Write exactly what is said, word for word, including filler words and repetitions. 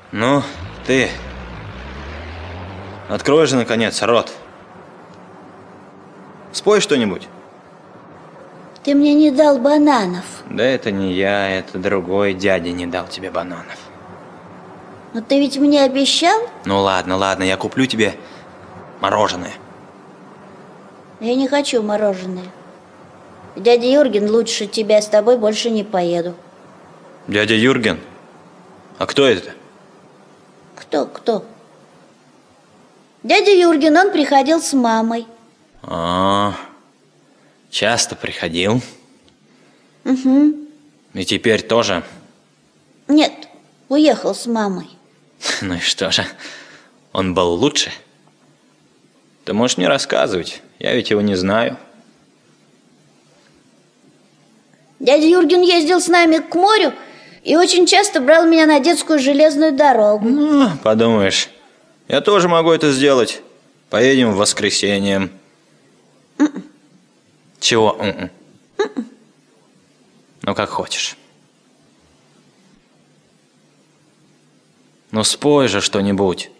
Ну, ты... Открой же, наконец, рот. Спой что-нибудь. Ты мне не дал бананов. Да это не я, это другой дядя не дал тебе бананов. Но ты ведь мне обещал? Ну ладно, ладно, я куплю тебе мороженое. Я не хочу мороженое. Дядя Юрген лучше тебя, с тобой больше не поеду. Дядя Юрген? А кто это? Кто, кто? Дядя Юрген, он приходил с мамой. А, часто приходил? Угу. И теперь тоже? Нет, уехал с мамой. Ну и что же, он был лучше? Ты можешь не рассказывать, я ведь его не знаю. Дядя Юрген ездил с нами к морю и очень часто брал меня на детскую железную дорогу. Ну, подумаешь, я тоже могу это сделать. Поедем в воскресенье. Mm-mm. Чего? Mm-mm. Mm-mm. Ну, как хочешь. Ну, спой же что-нибудь.